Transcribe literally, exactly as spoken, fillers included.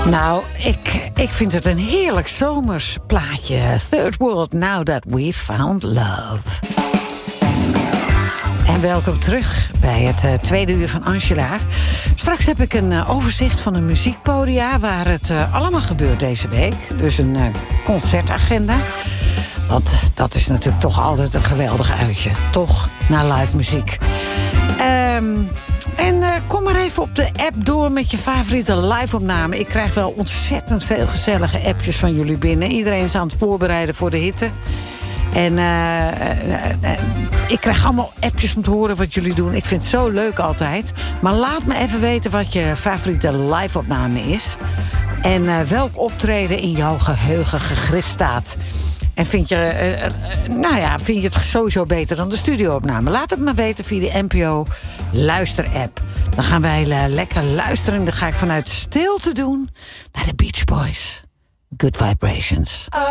Nou, ik, ik vind het een heerlijk zomers plaatje. Third World, Now That We Found Love. En welkom terug bij het uh, tweede uur van Angela. Straks heb ik een uh, overzicht van een muziekpodia waar het uh, allemaal gebeurt deze week. Dus een uh, concertagenda. Want dat is natuurlijk toch altijd een geweldig uitje. Toch, naar live muziek. Um, en uh, kom maar even op de app door met je favoriete live-opname. Ik krijg wel ontzettend veel gezellige appjes van jullie binnen. Iedereen is aan het voorbereiden voor de hitte. En uh, uh, uh, ik krijg allemaal appjes om te horen wat jullie doen. Ik vind het zo leuk altijd. Maar laat me even weten wat je favoriete live-opname is. En uh, welk optreden in jouw geheugen gegrift staat. En vind je, uh, uh, nou ja, vind je het sowieso beter dan de studio-opname? Laat het me weten via de N P O Luister-app. Dan gaan wij uh, lekker luisteren. Dan ga ik vanuit stilte doen naar de Beach Boys. Good Vibrations.